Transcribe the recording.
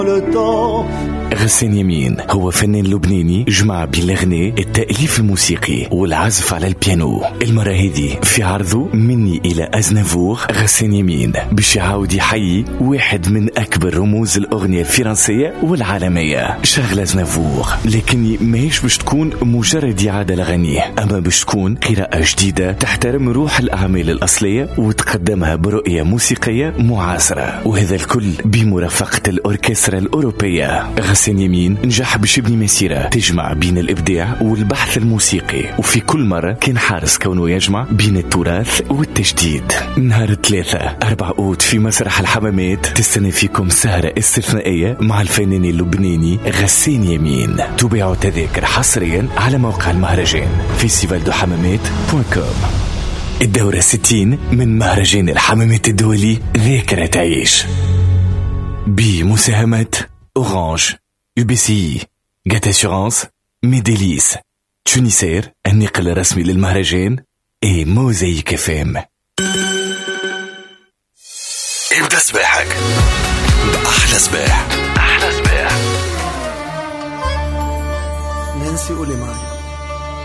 غسان يمين هو فنان لبناني جمع بين الغناء، التأليف الموسيقي والعزف على البيانو. المرة هذه في عرضه مني إلى أزنافور غسان يمين باش يعاود يحيي واحد من أكبر رموز الأغنية الفرنسية والعالمية، شغل أزنافور، لكن ماهيش باش تكون مجرد إعادة لغنيه، أما باش تكون قراءة جديدة تحترم روح الأعمال الأصلية وتقدمها برؤية موسيقية معاصرة، وهذا الكل بمرافقة الأوركسترا الأوروبية. غسان يمين نجح باش يبني مسيرة تجمع بين الإبداع والبحث الموسيقي، وفي كل مرة كان حارس كونه يجمع بين التراث والتجديد. نهار 3-4 أوت في مسرح الحمامات تستنى فيكم سهرة استثنائية مع الفنان اللبناني غسان يمين. تباعوا تذاكر حصريا على موقع المهرجان festivaldohammamat.com. الدورة 60 من مهرجان الحمامات الدولي ذاكرة تعيش بمساهمة أورانج، UBCI، جات أسيورانس، ميديليس، تونيسير النقل الرسمي للمهرجان، اي موزايك FM. ابدأ صباحك بأحلى صباح